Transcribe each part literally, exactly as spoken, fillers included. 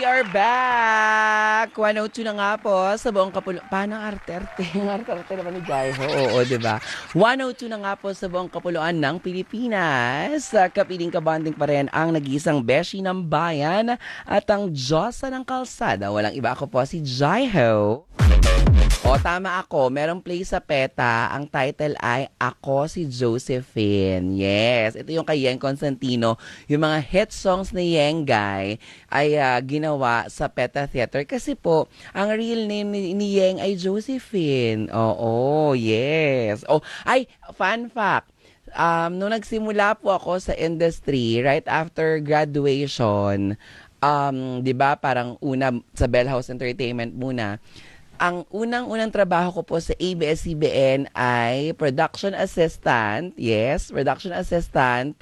are back! one oh two na nga po sa buong kapuluan. Paano arte-arte? Arte-arte naman ni Jaiho. Oo, diba? one oh two na nga po sa buong kapuluan ng Pilipinas. Sa kapiling kabanding pa rin ang nag-iisang beshi ng bayan at ang Diyosa ng kalsada. Walang iba, ako po si Jaiho. O, tama ako. Merong play sa PETA. Ang title ay Ako si Josephine. Yes. Ito yung kay Yeng Constantino. Yung mga hit songs ni Yeng Guy ay uh, ginawa sa PETA Theater. Kasi po, ang real name ni, ni Yeng ay Josephine. Oo, yes. Oh, ay, fun fact. Um, nung nagsimula po ako sa industry, right after graduation, um, di ba, parang una sa Bell House Entertainment muna, ang unang-unang trabaho ko po sa A B S C B N ay production assistant. Yes, production assistant.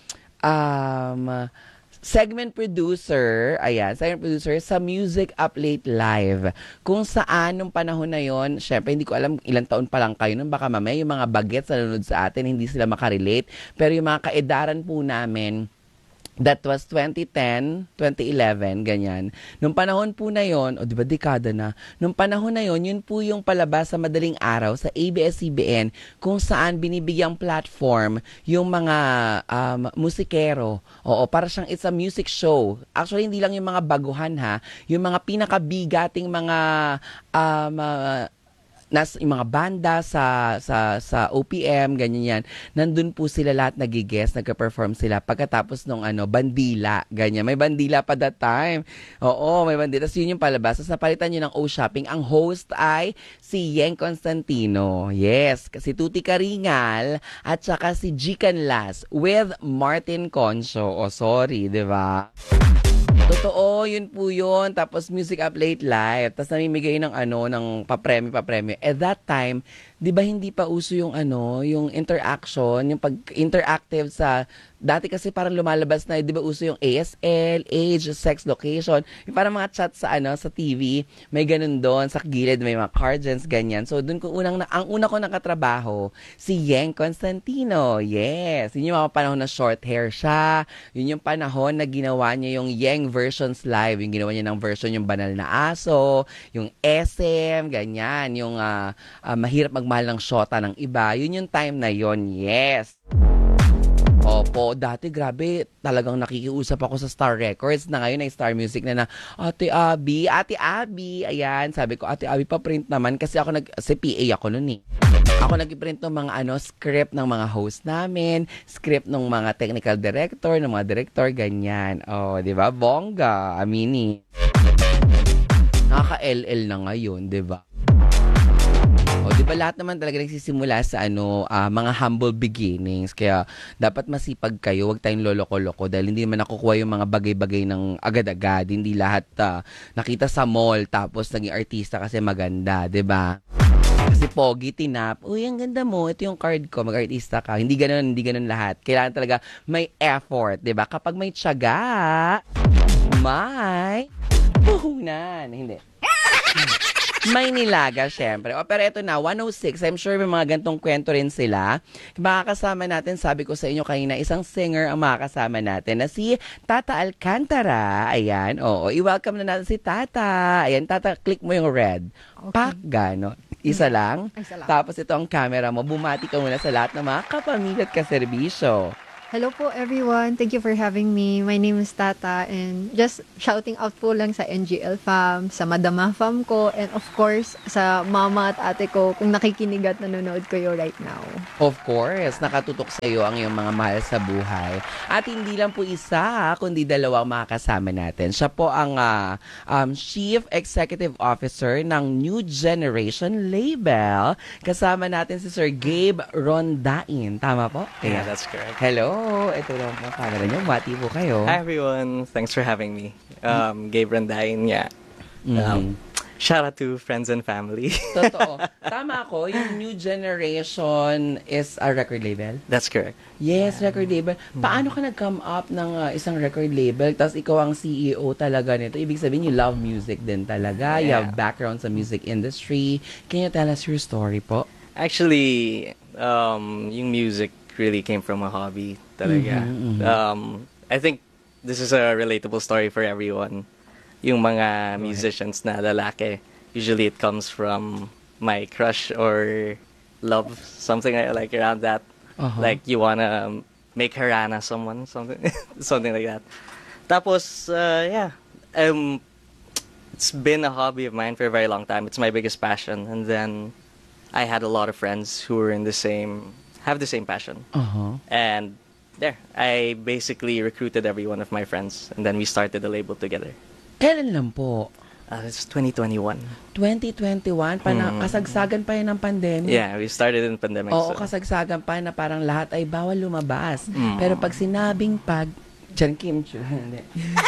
Um, segment producer. Ayan, segment producer sa Music Up Late Live. Kung saan, nung panahon na yon, syempre, hindi ko alam ilang taon pa lang kayo. Nung baka mamaya, yung mga bagets na nanonood sa atin, hindi sila makarelate. Pero yung mga kaedaran po namin, that was twenty ten, twenty eleven, ganyan. Nung panahon po na yon, o di ba dekada na, nung panahon na yon, yun po yung palabas sa madaling araw sa A B S C B N kung saan binibigyang platform yung mga um, musikero. Oo, para siyang it's a music show. Actually, hindi lang yung mga baguhan ha, yung mga pinakabigating mga um, uh, nas yung mga banda sa sa sa O P M, ganyan yan. Nandun po sila lahat nagigest, nagka-perform sila pagkatapos nung ano, bandila, ganyan. May bandila pa that time. Oo, may bandila. Tapos yun yung palabas. Tapos napalitan yun ng O-Shopping. Ang host ay si Yeng Constantino. Yes, si Tuti Karingal at saka si Jikan Las with Martin Concho. Oh, sorry, di ba? Totoo, yun po yun. Tapos Music Up Late Live. Tapos namimigay ng ano, ng papremyo, papremyo. At that time, di ba hindi pa uso yung ano, yung interaction, yung pag-interactive sa, dati kasi parang lumalabas na, di ba uso yung A S L, age, sex, location, yung parang mga chat sa ano, sa T V, may ganun doon, sa gilid, may mga cards, ganyan. So, doon ko unang, ang una ko nakatrabaho, si Yeng Constantino. Yes. Yun yung mga panahon na short hair siya. Yun yung panahon na ginawa niya yung Yeng versions live. Yung ginawa niya ng version yung Banal na Aso, yung S M, ganyan. Yung uh, uh, mahirap magmahal ng shota ng iba. Yun yung time na yon. Yes. Opo, dati grabe, talagang nakikiusap ako sa Star Records na ngayon ay Star Music na na, Ate Abby, Ate Abby, ayan, sabi ko, Ate Abby, pa-print naman kasi ako nag, si P A ako nun eh. Ako nag-print ng mga ano, script ng mga host namin, script ng mga technical director, ng mga director, ganyan. Oh, di ba? Bongga, amini. Nakaka-L L na ngayon, di ba? O, di ba lahat naman talaga nagsisimula sa ano, uh, mga humble beginnings. Kaya dapat masipag kayo, huwag tayong loloko-loko dahil hindi naman nakukuha yung mga bagay-bagay ng agad-agad. Hindi lahat uh, nakita sa mall tapos naging artista kasi maganda, di ba? Kasi pogi, tinap, uy, ang ganda mo, ito yung card ko, mag-artista ka. Hindi ganun, hindi ganun lahat. Kailangan talaga may effort, di ba? Kapag may tiyaga, may puhunan. Hindi. May nilaga, syempre. O, pero ito na, one oh six. I'm sure may mga gantong kwento rin sila. Makakasama natin, sabi ko sa inyo kanina, isang singer ang makakasama natin na si Tata Alcantara. Ayan, oo. I-welcome na natin si Tata. Ayan, Tata, click mo yung red. Okay. Pak, gano. Isa lang. Isa lang. Tapos ito ang camera mo. Bumati ka muna sa lahat ng mga kapamilya at kaserbisyo. Hello po everyone. Thank you for having me. My name is Tata and just shouting out po lang sa N G L Fam, sa Madama Fam ko, and of course sa mama at ate ko kung nakikinig at nanonood kayo right now. Of course, nakatutok sa iyo ang iyong mga mahal sa buhay. At hindi lang po isa, kundi dalawang makakasama natin. Siya po ang uh, um, Chief Executive Officer ng New Generation Label. Kasama natin si Sir Gabe Rondain. Tama po? Yeah, that's correct. Hello. Oh, ito lang po camera niyo. Mati po kayo. Hi everyone. Thanks for having me. Um, Gabe Randain, yeah. Mm-hmm. Um, shout out to friends and family. Totoo. Tama ako, yung New Generation is a record label? That's correct. Yes, yeah. Record label. Paano ka nag-come up ng uh, isang record label tapos ikaw ang C E O talaga nito? Ibig sabihin, you love music din talaga. Yeah. You have background sa music industry. Can you tell us your story po? Actually, um, yung music really came from a hobby talaga. Mm-hmm, mm-hmm. Um, I think this is a relatable story for everyone. yung mga musicians na lalaki, usually it comes from my crush or love, something like like around that. Uh-huh. Like you wanna make Harana someone, something something like that. Tapos, uh, yeah, um, it's been a hobby of mine for a very long time. It's my biggest passion. And then I had a lot of friends who were in the same, have the same passion. Uh-huh. And there, I basically recruited every one of my friends. And then we started the label together. Kailan lang po? Uh, it's twenty twenty-one. twenty twenty-one, pana, Mm. kasagsagan pa yun ng pandemic. Yeah, we started in pandemic. Oo, so- kasagsagan pa na parang lahat ay bawal lumabas. Mm. Pero pag sinabing pag, Jan Kim Chu, hindi.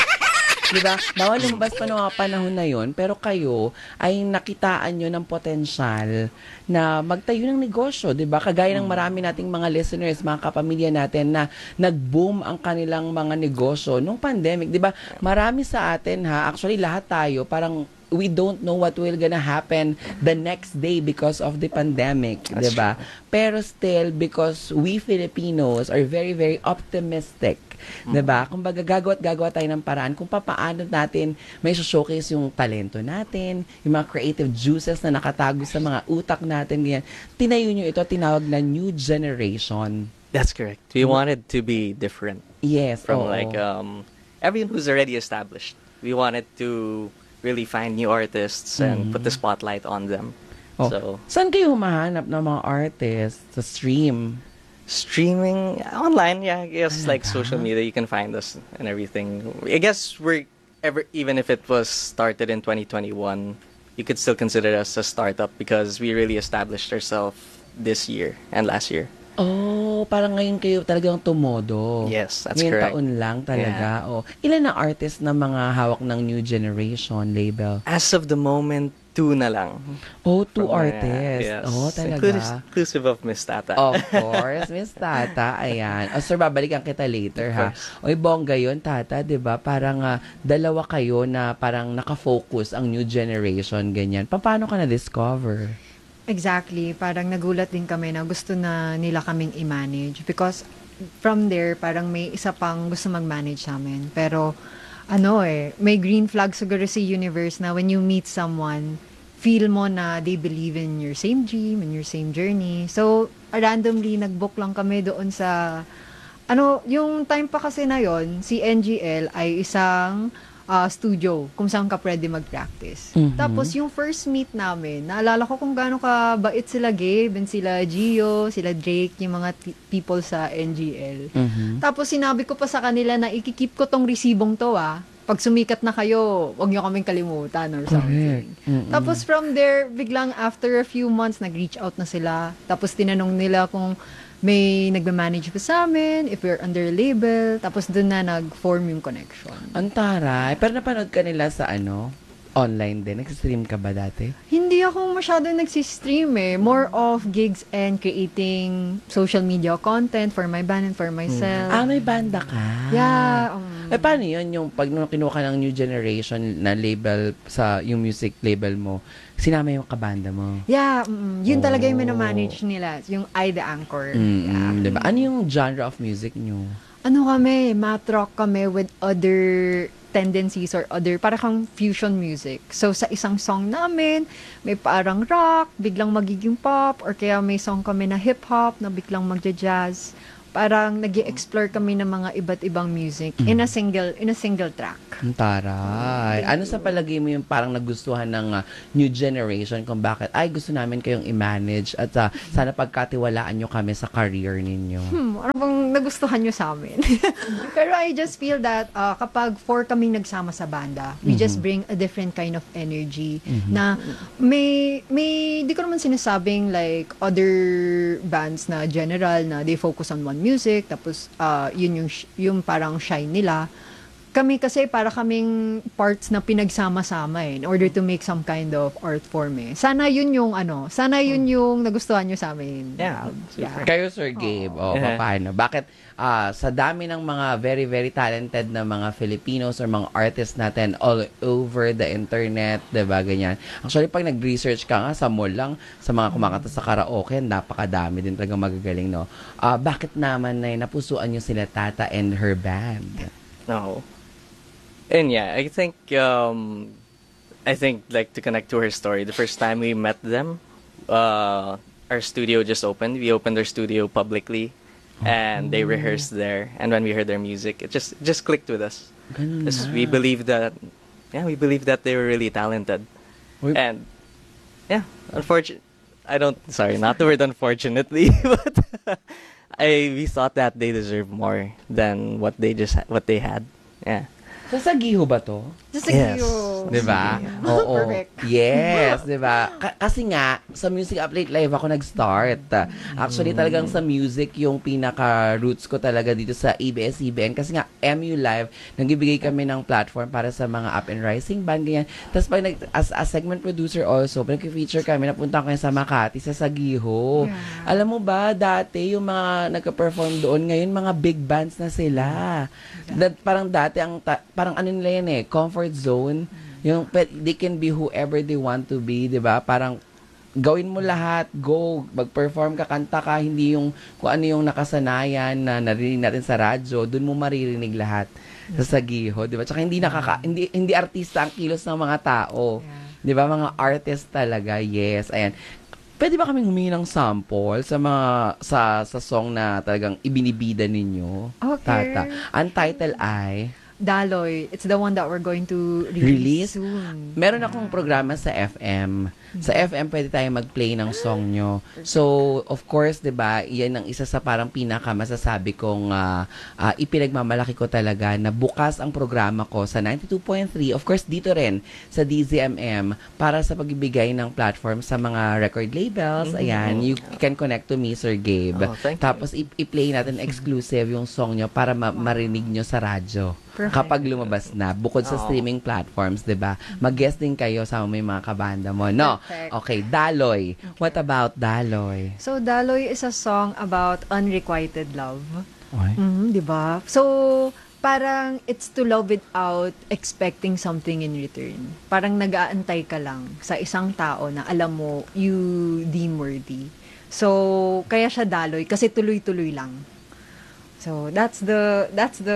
Diba? Bawal lumabas pa noong mga panahon na yun, pero kayo ay nakitaan nyo ng potensyal na magtayo ng negosyo, diba? Kagaya ng marami nating mga listeners, mga kapamilya natin na nag-boom ang kanilang mga negosyo nung pandemic, diba? Marami sa atin ha, actually lahat tayo, parang we don't know what will gonna happen the next day because of the pandemic, That's 'di ba? Pero still, because we Filipinos are very very optimistic, 'di ba? Kumbaga gagawa at gagawa tayo ng paraan kung papaano natin may showcase yung talento natin, yung mga creative juices na nakatago sa mga utak natin, ganyan. Tinayo nyo ito, tinawag na new generation. That's correct. We wanted to be different Yes, from oo. like um, everyone who's already established. We wanted to really find new artists and put the spotlight on them. Oh. So Saan kayo humahanap ng mga artists sa stream? streaming online, yeah, I guess like social media, you can find us and everything. I guess we're ever even if it was started in twenty twenty-one, you could still consider us a startup because we really established ourselves this year and last year. Oh, parang ngayon kayo talagang tumodo. Yes, that's Ngayong correct. taon lang talaga. Oh. Ilan na artist na mga hawak ng New Generation label? As of the moment, two na lang. Oh, two From, uh, artists. yes. Oh, talaga. Inclus- Inclusive of Miss Tata. Of course, Miss Tata, ayan. O, sir, babalikan kita later, ha? Oy, bongga yun, Tata, di ba? Parang ah, dalawa kayo na parang nakafocus ang New Generation, ganyan. Pa- Paano ka na-discover? Exactly. Parang nagulat din kami na gusto na nila kaming i-manage. Because from there, parang may isa pang gusto mag-manage sa amin. Pero, ano eh, may green flag siguro sa universe na when you meet someone, feel mo na they believe in your same dream, in your same journey. So, randomly, nag-book lang kami doon sa, ano, yung time pa kasi na yon si N G L ay isang uh, studio kung saan ka pwede mag-practice. Mhm. Tapos, yung first meet namin, naalala ko kung gaano ka bait sila Gabe, and sila Gio, sila Drake, yung mga t- people sa N G L. Mhm. Tapos sinabi ko pa sa kanila na ikikip ko tong resibong to ah. Pag sumikat na kayo, wag niyo kaming kalimutan or something. Mm-mm. Tapos from there, biglang after a few months, nag-reach out na sila. Tapos tinanong nila kung may nagma-manage pa sa amin, if we're under label. Tapos dun na nag-form yung connection. Ang taray. Pero napanood ka nila sa ano? Online din. Nag-stream ka ba dati? Hindi ako masyado nagsistream eh. More of gigs and creating social media content for my band and for myself. Ah, may banda ka? Yeah. Um, Eh, paano yun? Yung pag nung kinuha ka ng New Generation na label sa yung music label mo, sinama yung kabanda mo? Yeah, mm, yun talaga yung Oh. minamanage nila. Yung I The Anchor. Mm, Yeah. diba? Ano yung genre of music nyo? Ano kami, math rock kami with other tendencies or other, para kang fusion music. So, sa isang song namin, may parang rock, biglang magiging pop, or kaya may song kami na hip-hop, na biglang magja-jazz. Parang nag explore kami ng mga iba't ibang music in a single in a single track. Ang taray. Ano sa palagay mo yung parang nagustuhan ng ah, New Generation kung bakit, ay, gusto namin kayong i-manage at ah, sana pagkatiwalaan nyo kami sa career ninyo? Hmm, ano bang nagustuhan nyo sa amin? Pero I just feel that uh, kapag four kaming nagsama sa banda, we just bring a different kind of energy na may, may, di ko naman sinasabing like other bands na general na they focus on one music, tapos uh, yun yung, sh- yung parang shine nila. Kami kasi para kaming parts na pinagsama-sama eh, in order to make some kind of art form eh. Sana yun yung ano, sana yun yung nagustuhan nyo sa amin. Yeah. Yeah. Kayo, Sir Gabe, o Yeah. paano? Bakit ah, sa dami ng mga very, very talented na mga Filipinos or mga artists natin all over the internet, diba, ganyan. Actually, pag nag-research ka nga sa mall lang, sa mga kumakanta sa karaoke, napakadami din talaga magagaling, no? Ah, bakit naman na napusuan nyo sila Tata and her band? No. And yeah, I think um, I think like to connect to her story. The first time we met them, uh, our studio just opened. We opened our studio publicly, and they rehearsed there. And when we heard their music, it just it just clicked with us. Ganun 'Cause na. we believe that, yeah, we believe that they were really talented. Uy, And yeah, unfortunately, I don't. Sorry, not the word unfortunately, but I we thought that they deserve more than what they just ha- what they had. Yeah. sa Sagiho ba to? Just Yes. like you. Di ba? Yeah. Oo. Perfect. Yes, di ba? Ka- kasi nga, sa Music Update Live ako nag-start. Actually, talagang sa music yung pinaka-roots ko talaga dito sa A B S C B N. Kasi nga, M U Live, nagbibigay kami ng platform para sa mga up and rising band, ganyan. Tapos pag nag, as a segment producer also, pag nag-feature kami, napunta ko sa Makati, sa Sagiho. Yeah. Alam mo ba, dati yung mga nagka-perform doon, ngayon mga big bands na sila. That, parang dati, ang ta- parang ano nila yan eh, comfort zone. Yung pe- they can be whoever they want to be, 'di ba? Parang gawin mo lahat, go, mag-perform ka, kanta ka, hindi yung kung ano yung nakasanayan na narinig natin sa radyo, doon mo maririnig lahat sa Sagiho, 'di ba? Tsaka hindi nakaka hindi hindi artista ang kilos ng mga tao. 'Di ba? Mga artist talaga. Yes, ayan. Pwede ba kaming humingi ng sample sa mga sa sa song na talagang ibinibida ninyo? Okay. Tata. Ang title ay Daloy, it's the one that we're going to Release? release, soon. meron akong programa sa F M. Sa F M pwede tayong mag-play ng song nyo. So, of course, 'di ba, yan ang isa sa parang pinaka masasabi kong ah, ah, ipinagmamalaki ko talaga na bukas ang programa ko sa ninety-two point three. Of course, dito rin sa D Z M M para sa pagbibigay ng platform sa mga record labels. Ayan, you can connect to me, Sir Gabe. Oh, thank you. Tapos i- i-play natin exclusive yung song nyo para ma- marinig nyo sa radyo. Perfect. Kapag lumabas na, bukod sa Oo. streaming platforms, 'di ba? Mag-guest din kayo sa may mga kabanda mo, no? Perfect. Okay, Daloy. What about Daloy? So, Daloy is a song about unrequited love. Okay. Mhm, di ba? So, parang it's to love without expecting something in return. Parang nag-aantay ka lang sa isang tao na alam mo, you deem worthy. So, kaya siya Daloy kasi tuloy-tuloy lang. So, that's the, that's the...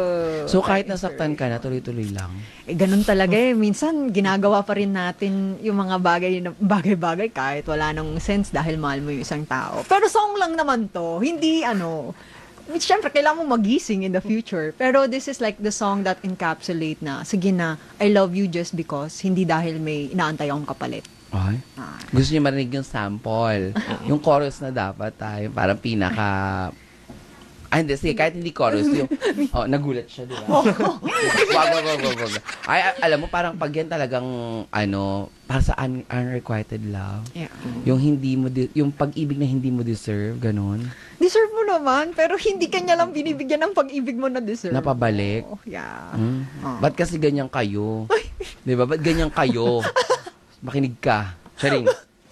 So kahit nasaktan ka na, tuloy-tuloy lang. Eh, ganun talaga eh. Minsan, ginagawa pa rin natin yung mga bagay na bagay-bagay kahit wala nang sense dahil mahal mo yung isang tao. Pero song lang naman to. Hindi ano... Siyempre, kailangan mo magising in the future. Pero this is like the song that encapsulate na, sige na, I love you just because, hindi dahil may inaantay akong kapalit. Okay. Ah. Gusto niyo marinig yung sample. Yung chorus na dapat tayo, parang pinaka... Ay, hindi. Sige, kahit hindi chorus. Yung, oh, nagulat siya, di ba? Wag, wag, wag, wag, wag. Ay, a- alam mo, parang pag yan talagang, ano, para sa un- unrequited love. Yeah. Yung hindi mo, de- yung pag-ibig na hindi mo deserve, ganun. Deserve mo naman, pero hindi kanya lang binibigyan ng pag-ibig mo na deserve. Napabalik. Oh, yeah. Hmm? Oh. Ba't kasi ganyan kayo? Di ba? Ba't ganyan kayo? Makinig ka. Charing.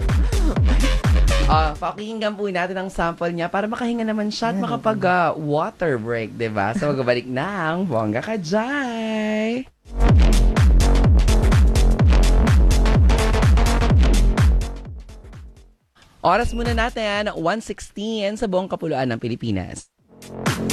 Ah, pakinggan po natin ang sample niya para makahinga naman siya at makapag ah, water break, 'di ba? So magbabalik ng Bongga Ka Jai. Oras muna natin, one sixteen sa buong kapuluan ng Pilipinas.